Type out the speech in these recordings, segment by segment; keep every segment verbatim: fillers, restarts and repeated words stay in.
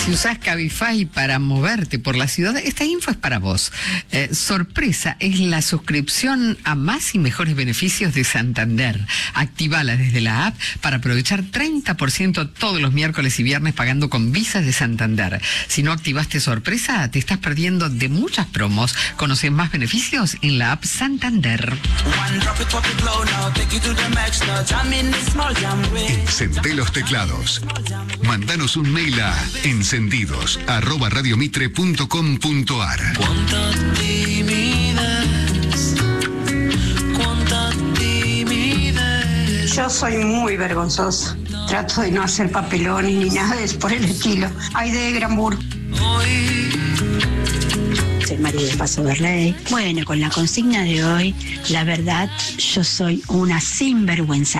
Si usás Cabify para moverte por la ciudad, esta info es para vos. Eh, sorpresa, es la suscripción a más y mejores beneficios de Santander. Actívala desde la app para aprovechar treinta por ciento todos los miércoles y viernes pagando con Visa de Santander. Si no activaste sorpresa, te estás perdiendo de muchas promos. Conocés más beneficios en la app Santander. Encendé los teclados. Mándanos un mail a encendidos arroba radiomitre punto com punto ar. Cuánta timidez, cuánta timidez. Yo soy muy vergonzosa. Trato de no hacer papelones ni nada de por el estilo. Ay, de Granburg. Hoy el marido de Paso de Rey. Bueno, con la consigna de hoy, la verdad, yo soy una sinvergüenza.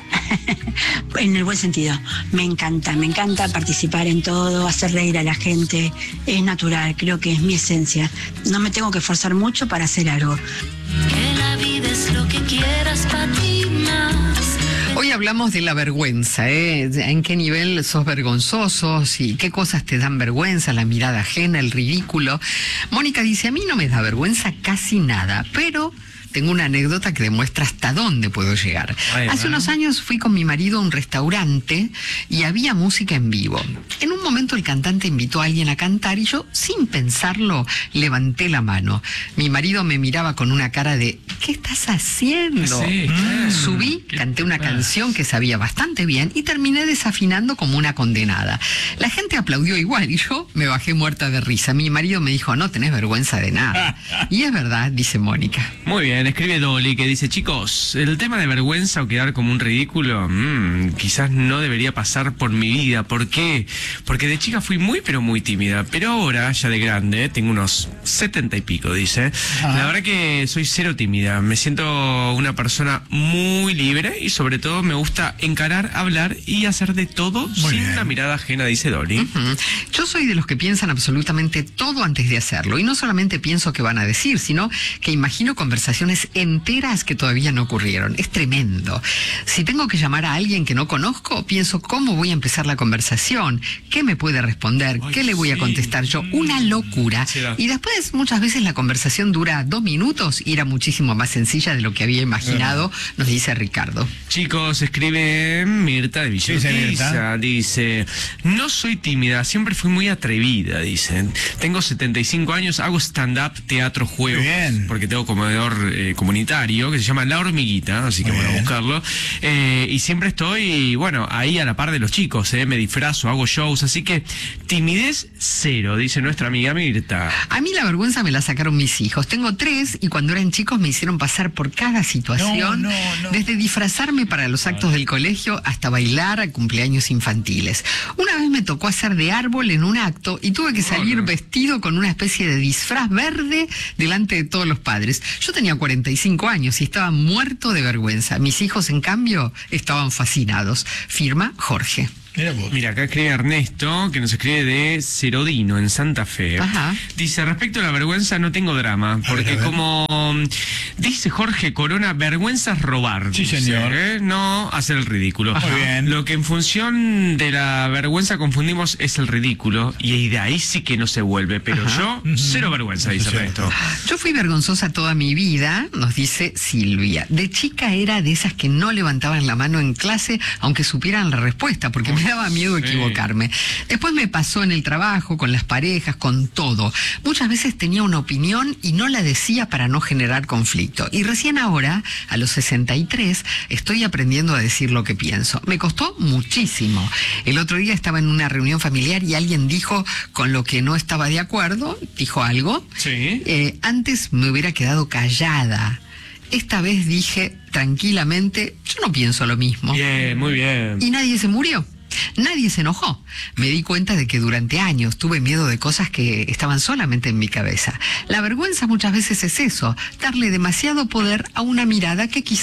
En el buen sentido. Me encanta, me encanta participar en todo, hacer reír a la gente. Es natural, creo que es mi esencia. No me tengo que esforzar mucho para hacer algo. que la vida es lo que quieras para ti más. Hoy hablamos de la vergüenza, ¿eh? ¿En qué nivel sos vergonzoso? ¿Y qué cosas te dan vergüenza? La mirada ajena, el ridículo. Mónica dice, a mí no me da vergüenza casi nada, pero tengo una anécdota que demuestra hasta dónde puedo llegar. Ay, Hace unos años fui con mi marido a un restaurante y había música en vivo. En un momento el cantante invitó a alguien a cantar y yo, sin pensarlo, levanté la mano. Mi marido me miraba con una cara de, ¿qué estás haciendo? Sí, claro. Subí, canté una canción que sabía bastante bien y terminé desafinando como una condenada. La gente aplaudió igual y yo me bajé muerta de risa. Mi marido me dijo, no tenés vergüenza de nada. Y es verdad, dice Mónica. Muy bien. Escribe Dolly que dice, chicos, el tema de vergüenza o quedar como un ridículo, mmm, quizás no debería pasar por mi vida. ¿Por qué? Porque de chica fui muy pero muy tímida, pero ahora, ya de grande, tengo unos setenta y pico, dice. Ah. La verdad que soy cero tímida, me siento una persona muy libre y sobre todo me gusta encarar, hablar y hacer de todo muy sin bien. Una mirada ajena, dice Dolly. Uh-huh. Yo soy de los que piensan absolutamente todo antes de hacerlo y no solamente pienso qué van a decir, sino que imagino conversaciones enteras que todavía no ocurrieron. Es tremendo. Si tengo que llamar a alguien que no conozco, pienso cómo voy a empezar la conversación, qué me puede responder, Ay, qué le voy sí. a contestar yo. Una locura. Sí, y después, muchas veces la conversación dura dos minutos y era muchísimo más sencilla de lo que había imaginado, uh-huh. nos dice Ricardo. Chicos, escribe Mirta de Villa Urquiza, dice, no soy tímida, siempre fui muy atrevida, dicen. Tengo setenta y cinco años, hago stand-up, teatro, juego, porque tengo comedor eh, comunitario que se llama La Hormiguita, así que voy a buscarlo. Eh, y siempre estoy, bueno, ahí a la par de los chicos, eh, me disfrazo, hago shows, así que timidez cero, dice nuestra amiga Mirta. A mí la vergüenza me la sacaron mis hijos. Tengo tres y cuando eran chicos me hicieron pasar por cada situación, no, no, no. desde disfrazarme para los actos del colegio hasta bailar a cumpleaños infantiles. Una vez me tocó hacer de árbol en un acto y tuve que salir oh, no. vestido con una especie de disfraz verde delante de todos los padres. Yo tenía cuarenta y cinco años y estaba muerto de vergüenza. Mis hijos, en cambio, estaban fascinados. Firma Jorge. Mira, Mira, acá escribe Ernesto, que nos escribe de Cerodino, en Santa Fe. Ajá. Dice, respecto a la vergüenza no tengo drama, porque a ver, a ver. como dice Jorge Corona, vergüenza es robar. Sí, señor. ¿eh? No hacer el ridículo. Muy bien. Lo que en función de la vergüenza confundimos es el ridículo, y de ahí sí que no se vuelve, pero Ajá. yo, cero vergüenza, dice Ernesto. Yo fui vergonzosa toda mi vida, nos dice Silvia. De chica era de esas que no levantaban la mano en clase, aunque supieran la respuesta, porque me daba miedo equivocarme. Después me pasó en el trabajo, con las parejas, con todo. Muchas veces tenía una opinión y no la decía para no generar conflicto. Y recién ahora, a los sesenta y tres, estoy aprendiendo a decir lo que pienso. Me costó muchísimo. El otro día estaba en una reunión familiar y alguien dijo con lo que no estaba de acuerdo, dijo algo. Sí. Eh, antes me hubiera quedado callada. Esta vez dije tranquilamente, yo no pienso lo mismo. Bien, muy bien. Y nadie se murió. Nadie se enojó. Me di cuenta de que durante años tuve miedo de cosas que estaban solamente en mi cabeza. La vergüenza muchas veces es eso, darle demasiado poder a una mirada que quizás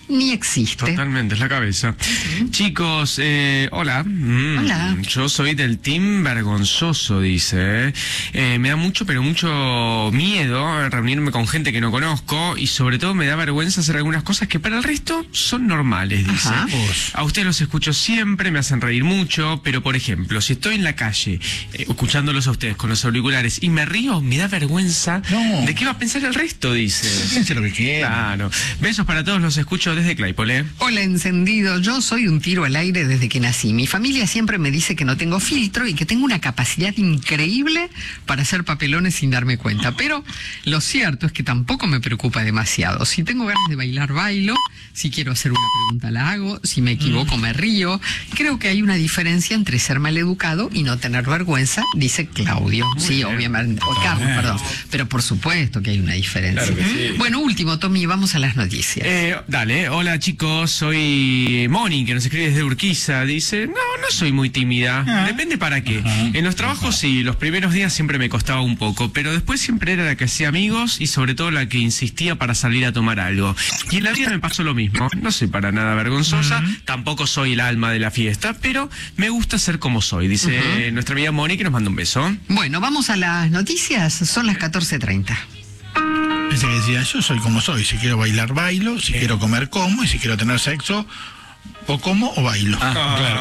ni existe. Totalmente, es la cabeza. Uh-huh. Chicos, eh, hola. Mm, hola. Yo soy del team vergonzoso, dice. Eh. Eh, me da mucho, pero mucho miedo reunirme con gente que no conozco y sobre todo me da vergüenza hacer algunas cosas que para el resto son normales, dice. Ajá. A ustedes los escucho siempre, me hacen reír mucho, pero por ejemplo, si estoy en la calle eh, escuchándolos a ustedes con los auriculares y me río, me da vergüenza no. de qué va a pensar el resto, dice. Piense lo que quiera. Claro. Besos para todos, los escucho desde Claypole. Hola, encendido. Yo soy un tiro al aire desde que nací. Mi familia siempre me dice que no tengo filtro y que tengo una capacidad increíble para hacer papelones sin darme cuenta. Pero lo cierto es que tampoco me preocupa demasiado. Si tengo ganas de bailar, bailo. Si quiero hacer una pregunta, la hago. Si me equivoco, me río. Creo que hay una diferencia entre ser maleducado y no tener vergüenza, dice Claudio. Muy sí, bien. Obviamente. O Carlos, perdón. Pero por supuesto que hay una diferencia. Claro que sí. Bueno, último, Tommy, vamos a las noticias. Eh, dale, hola chicos, soy Moni, que nos escribe desde Urquiza. Dice, no, no soy muy tímida. Ah. Depende para qué. Ajá. En los trabajos sí, los primeros días siempre me costaba un poco, pero después siempre era la que hacía amigos y sobre todo la que insistía para salir a tomar algo. Y en la vida me pasó lo mismo. No soy para nada vergonzosa, uh-huh. tampoco soy el alma de la fiesta, pero me gusta ser como soy, dice uh-huh. nuestra amiga Moni, que nos manda un beso. Bueno, vamos a las noticias, son las catorce treinta. Ese que decía, yo soy como soy, si quiero bailar, bailo, si ¿Qué? quiero comer, como, y si quiero tener sexo, o como o bailo. Ah, claro.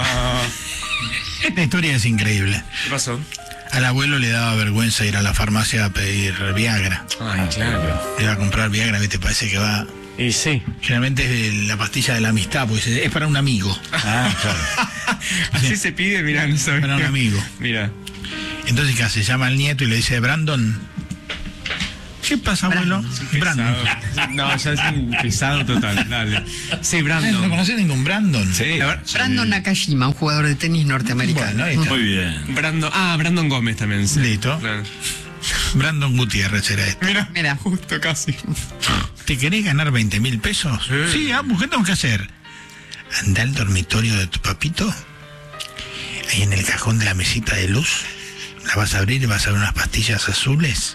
Esta historia es increíble. ¿Qué pasó? Al abuelo le daba vergüenza ir a la farmacia a pedir Viagra. Ay, claro. Le iba a comprar Viagra, ¿viste? Parece que va... Y sí. Generalmente es la pastilla de la amistad, porque es para un amigo. Ah, claro. Así sí. se pide, mirá, no sabía. Para un amigo. Mira. Entonces, ¿qué hace? Llama al nieto y le dice, Brandon... ¿Qué pasa, abuelo? Brandon. No, ya es un pesado total, dale. Sí, Brandon. ¿No conoces ningún Brandon? Sí. Brandon Nakashima, un jugador de tenis norteamericano. Bueno, ahí está. Muy bien. Brandon, ah, Brandon Gómez también. Sí. Listo. Claro. Brandon Gutiérrez era este. Mira, mira, justo casi. ¿Te querés ganar veinte mil pesos? Sí, sí, ah, ¿qué tengo que hacer? Anda al dormitorio de tu papito, ahí en el cajón de la mesita de luz, la vas a abrir y vas a ver unas pastillas azules.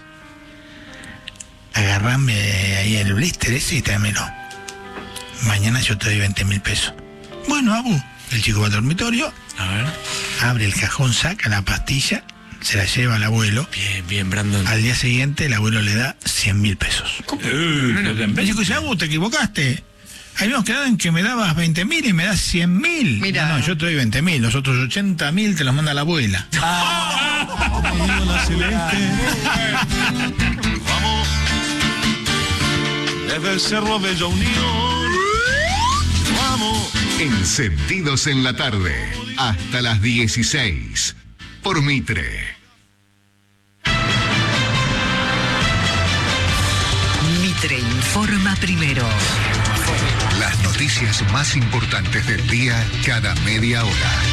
Agarrame ahí el blister ese y tráemelo. Mañana yo te doy veinte mil pesos. Bueno, Abu, el chico va al dormitorio, a ver, abre el cajón, saca la pastilla, se la lleva al abuelo. Bien, bien, Brandon. Al día siguiente el abuelo le da cien mil pesos. ¿Cómo? Uh, no, no, el chico dice, Abu, te equivocaste. Habíamos quedado en que me dabas veinte mil y me das cien mil. Mira. No, no, yo te doy veinte mil, los otros ochenta mil te los manda la abuela. Ah. La celeste. Vamos. Desde el Cerro Bella Unión. Vamos. Encendidos en la tarde. Hasta las dieciséis. Por Mitre. Mitre informa primero. Las noticias más importantes del día cada media hora.